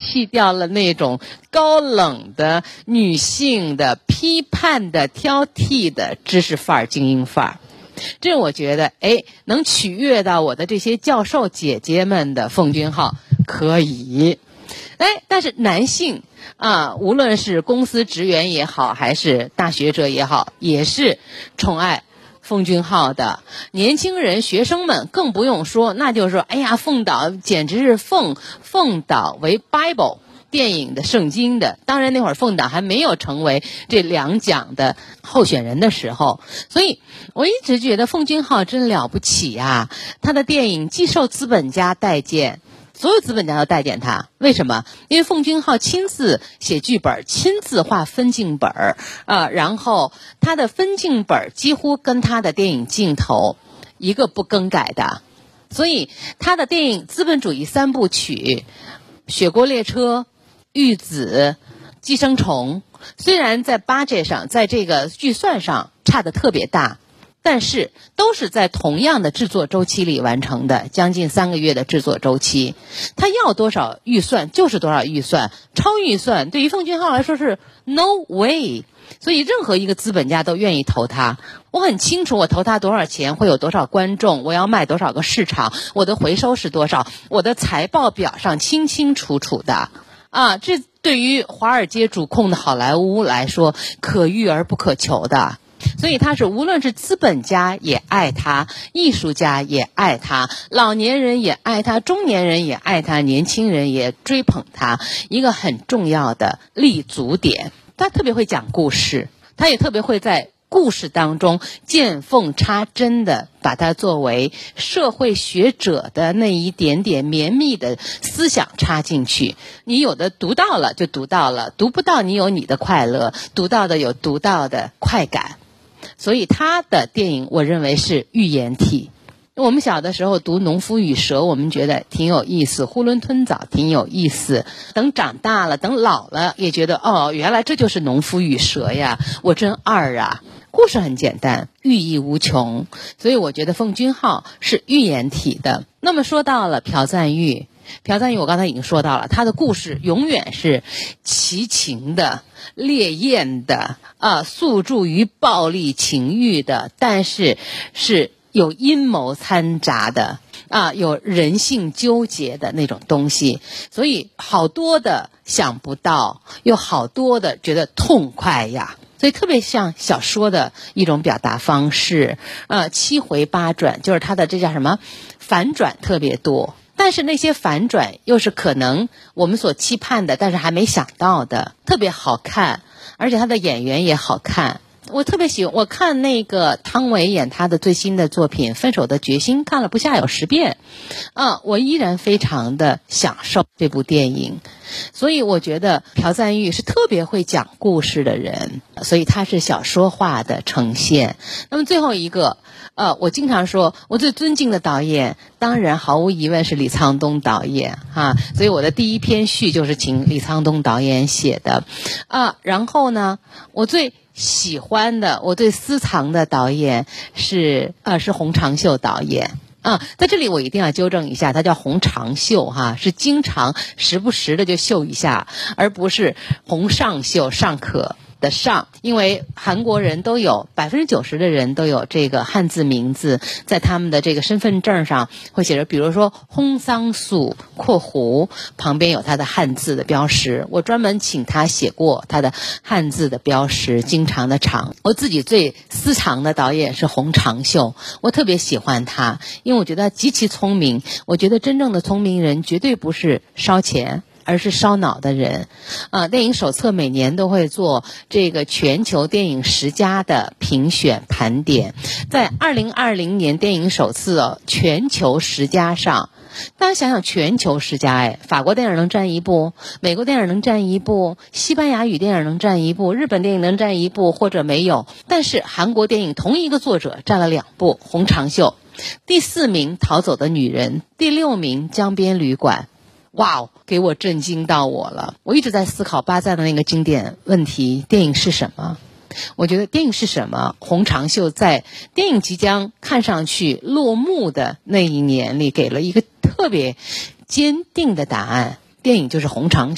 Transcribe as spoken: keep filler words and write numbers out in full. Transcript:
去掉了那种高冷的女性的批判的挑剔的知识范儿精英范儿。这我觉得哎，能取悦到我的这些教授姐姐们的奉俊昊可以。哎，但是男性啊，无论是公司职员也好，还是大学者也好，也是宠爱奉俊昊的。年轻人学生们更不用说，那就是说哎呀，奉导简直是奉奉导为 Bible 电影的圣经的。当然那会儿奉导还没有成为这两奖的候选人的时候，所以我一直觉得奉俊昊真了不起呀。他的电影既受资本家待见，所有资本家都待见他，为什么？因为奉俊昊亲自写剧本，亲自画分镜本啊、呃，然后他的分镜本几乎跟他的电影镜头一个不更改的，所以他的电影资本主义三部曲《雪国列车》、《玉子》、《寄生虫》，虽然在 budget 上，在这个预算上差得特别大，但是都是在同样的制作周期里完成的，将近三个月的制作周期。他要多少预算就是多少预算，超预算对于奉俊昊来说是 no way。所以任何一个资本家都愿意投他。我很清楚我投他多少钱，会有多少观众，我要卖多少个市场，我的回收是多少，我的财报表上清清楚楚的啊，这对于华尔街主控的好莱坞来说可遇而不可求的。所以他是无论是资本家也爱他，艺术家也爱他，老年人也爱他，中年人也爱他，年轻人也追捧他，一个很重要的立足点。他特别会讲故事，他也特别会在故事当中见缝插针的把它作为社会学者的那一点点绵密的思想插进去。你有的读到了就读到了，读不到你有你的快乐，读到的有读到的快感。所以他的电影我认为是寓言体。我们小的时候读《农夫与蛇》，我们觉得挺有意思，囫囵吞枣挺有意思。等长大了，等老了，也觉得哦，原来这就是农夫与蛇呀，我真二啊。故事很简单，寓意无穷，所以我觉得奉俊昊是寓言体的。那么说到了朴赞郁，朴赞郁我刚才已经说到了，他的故事永远是奇情的、烈焰的啊，诉诸于暴力情欲的，但是是有阴谋掺杂的啊，有人性纠结的那种东西。所以好多的想不到，有好多的觉得痛快呀。所以特别像小说的一种表达方式，呃，七回八转，就是它的这叫什么反转特别多，但是那些反转又是可能我们所期盼的，但是还没想到的，特别好看，而且他的演员也好看。我特别喜欢，我看那个汤唯演他的最新的作品《分手的决心》，看了不下有十遍，啊，我依然非常的享受这部电影。所以我觉得朴赞郁是特别会讲故事的人，所以他是小说化的呈现。那么最后一个，呃，我经常说我最尊敬的导演，当然毫无疑问是李沧东导演啊，所以我的第一篇序就是请李沧东导演写的啊。然后呢，我最喜欢的，我最私藏的导演是呃是洪长秀导演。啊，在这里我一定要纠正一下，他叫洪长秀哈，是经常时不时的就秀一下，而不是洪尚秀，尚可的尚。因为韩国人都有百分之九十的人都有这个汉字名字，在他们的这个身份证上会写着，比如说洪桑素括弧旁边有他的汉字的标识，我专门请他写过他的汉字的标识，经常的长。我自己最私藏的导演是洪长秀，我特别喜欢他，因为我觉得他极其聪明。我觉得真正的聪明人绝对不是烧钱，而是烧脑的人。啊，电影手册每年都会做这个全球电影十佳的评选盘点，在二零二零年电影手册、哦、全球十佳上，大家想想全球十佳，哎，法国电影能占一部，美国电影能占一部，西班牙语电影能占一部，日本电影能占一部或者没有，但是韩国电影同一个作者占了两部，洪长秀。第四名逃走的女人，第六名江边旅馆。哇哦，给我震惊到我了。我一直在思考巴赞的那个经典问题，电影是什么？我觉得电影是什么？洪长秀在电影即将看上去落幕的那一年里给了一个特别坚定的答案，电影就是洪长秀